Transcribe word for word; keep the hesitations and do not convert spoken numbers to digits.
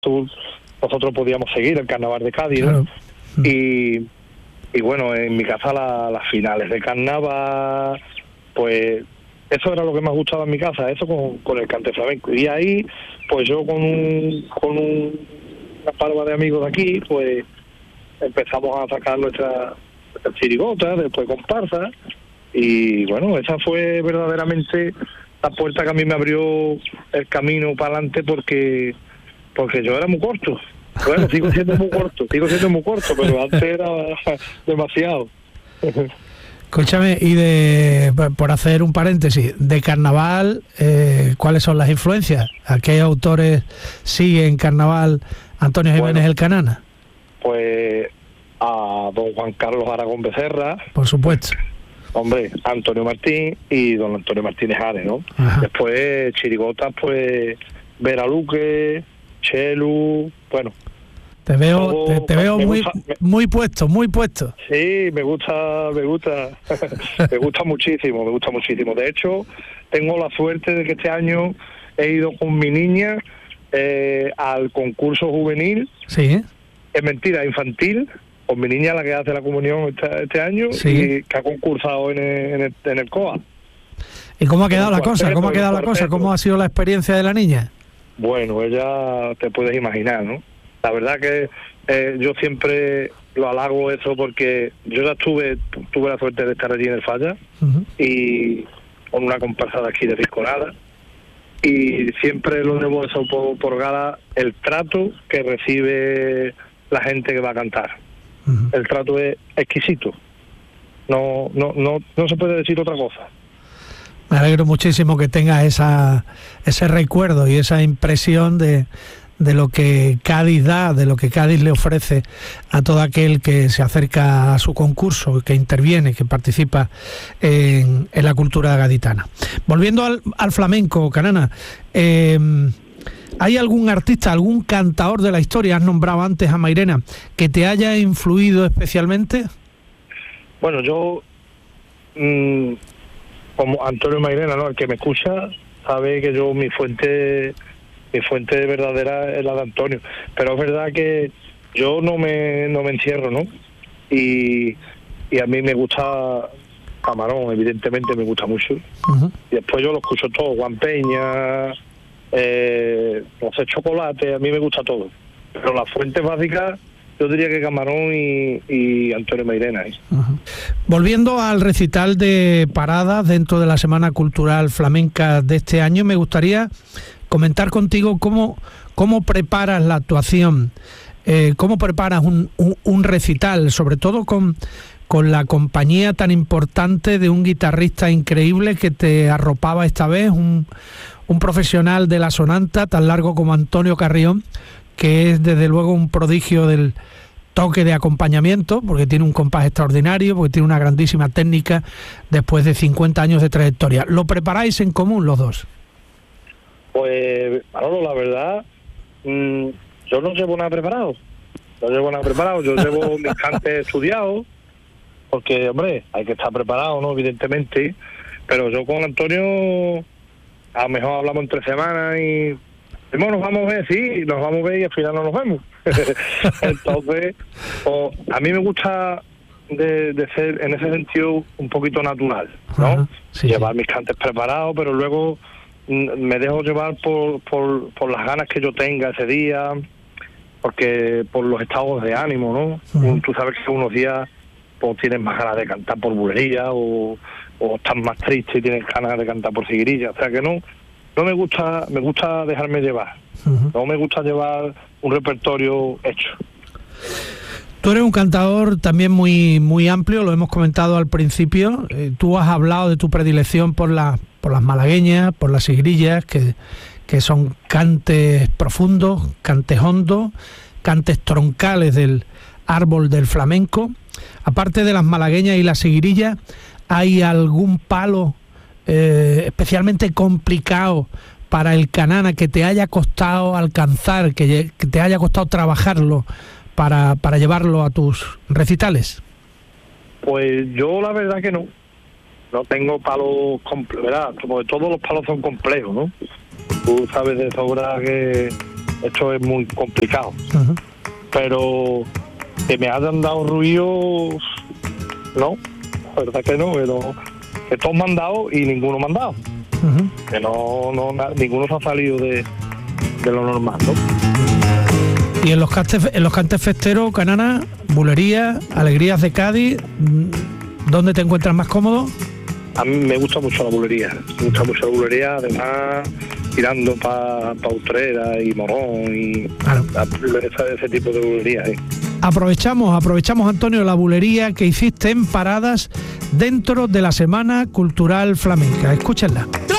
tú, nosotros podíamos seguir el carnaval de Cádiz, ¿no? Claro. Y, y bueno, en mi casa la, las finales de carnaval, pues eso era lo que más gustaba en mi casa, eso con, con el cante flamenco. Y ahí, pues yo con un, con un, una palma de amigos de aquí, pues empezamos a sacar nuestra, nuestra chirigota, después comparsa, y bueno, esa fue verdaderamente la puerta que a mí me abrió el camino para adelante, porque porque yo era muy corto. Bueno, sigo siendo muy corto, sigo siendo muy corto, pero antes era demasiado. Escúchame, y de por hacer un paréntesis, de carnaval, eh, ¿cuáles son las influencias? ¿A qué autores sigue en carnaval Antonio Jiménez Bueno, el Canana? Pues a don Juan Carlos Aragón Becerra, Por supuesto. hombre, Antonio Martín y don Antonio Martínez Ares, ¿no? Ajá. Después chirigotas, pues Vera Luque, Chelu, bueno. Te veo, todo, te, te veo me muy, gusta, me, muy puesto, muy puesto. Sí, me gusta, me gusta, me gusta muchísimo, me gusta muchísimo. De hecho, tengo la suerte de que este año he ido con mi niña eh, al concurso juvenil. Sí. Es mentira, infantil, con mi niña, la que hace la comunión este, este año, Sí. y que ha concursado en el, en el, en el C O A. ¿Y cómo ha quedado la cuarteto, cosa? ¿Cómo ha quedado la cosa? cuarteto. ¿Cómo ha sido la experiencia de la niña? Bueno, ella te puedes imaginar, ¿no? La verdad que eh, yo siempre lo halago eso, porque yo ya tuve tuve la suerte de estar allí en el Falla, Uh-huh. y con una comparsa de aquí de Fiscorada, y siempre lo debo eso por, por gala, el trato que recibe la gente que va a cantar. Uh-huh. El trato es exquisito, no no no no se puede decir otra cosa. Me alegro muchísimo que tengas esa, ese recuerdo y esa impresión de, de lo que Cádiz da, de lo que Cádiz le ofrece a todo aquel que se acerca a su concurso, que interviene, que participa en, en la cultura gaditana. Volviendo al, al flamenco, Canana, eh, ¿hay algún artista, algún cantador de la historia, has nombrado antes a Mairena, que te haya influido especialmente? Bueno, yo... Mmm, como Antonio Mairena, ¿no? El que me escucha sabe que yo mi fuente mi fuente verdadera es la de Antonio, pero es verdad que yo no me no me encierro, ¿no? Y, y a mí me gusta Camarón, evidentemente me gusta mucho. Uh-huh. Y después yo lo escucho todo, Juan Peña, eh, no sé, Chocolate, a mí me gusta todo. Pero la fuente básica, yo diría que Camarón y, y Antonio Mairena. ¿eh? Uh-huh. Volviendo al recital de paradas dentro de la Semana Cultural Flamenca de este año, me gustaría comentar contigo cómo, cómo preparas la actuación, eh, cómo preparas un, un, un recital, sobre todo con, con la compañía tan importante de un guitarrista increíble que te arropaba esta vez, un, un profesional de la sonanta tan largo como Antonio Carrión, que es desde luego un prodigio del toque de acompañamiento, porque tiene un compás extraordinario, porque tiene una grandísima técnica después de cincuenta años de trayectoria. ¿Lo preparáis en común los dos? Pues, Manolo, la verdad, mmm, yo no llevo nada preparado. No llevo nada preparado, yo llevo mis cantes estudiados, porque, hombre, hay que estar preparado, ¿no? Evidentemente. Pero yo con Antonio, a lo mejor hablamos entre semanas y... Bueno, nos vamos a ver, sí, nos vamos a ver y al final no nos vemos. Entonces, o, a mí me gusta de, de ser, en ese sentido, un poquito natural, ¿no? Ajá, sí, llevar sí. mis cantes preparados, pero luego mm, me dejo llevar por, por, por las ganas que yo tenga ese día, porque por los estados de ánimo, ¿no? Uh-huh. Tú sabes que unos días pues, tienes más ganas de cantar por bulería o, o estás más triste y tienes ganas de cantar por seguirilla, o sea que no... No me gusta, me gusta dejarme llevar. Uh-huh. No me gusta llevar un repertorio hecho. Tú eres un cantador también muy muy amplio, lo hemos comentado al principio. Eh, tú has hablado de tu predilección por las por las malagueñas, por las sigrillas, que, que son cantes profundos, cantes hondos, cantes troncales del árbol del flamenco. Aparte de las malagueñas y las sigrillas, ¿hay algún palo Eh, especialmente complicado para el Canana que te haya costado alcanzar, que, que te haya costado trabajarlo para, para llevarlo a tus recitales? Pues yo la verdad que no. No tengo palos complejos, ¿verdad? Como todos los palos son complejos, ¿no? Tú sabes de sobra que esto es muy complicado. Uh-huh. Pero que me hayan dado ruido, no, la verdad que no, pero que todos me han dado y ninguno me han dado. Uh-huh. Que no, no, ninguno se ha salido de, de lo normal, ¿no? Y en los cantes, en los cantes festeros, Canana, bulería, alegrías de Cádiz, ¿dónde te encuentras más cómodo? A mí me gusta mucho la bulería, me gusta mucho la bulería, además tirando para pa Utrera y Morón y claro. a, ese, ese tipo de bulería. ¿eh? Aprovechamos, aprovechamos, Antonio, la bulería que hiciste en Paradas dentro de la Semana Cultural Flamenca. Escúchenla.